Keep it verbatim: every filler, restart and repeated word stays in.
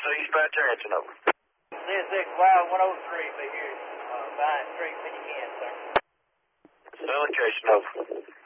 eastbound Tarrantson, over. zero six Wild one oh three, be here uh, behind street when you can, sir. Cell location, over.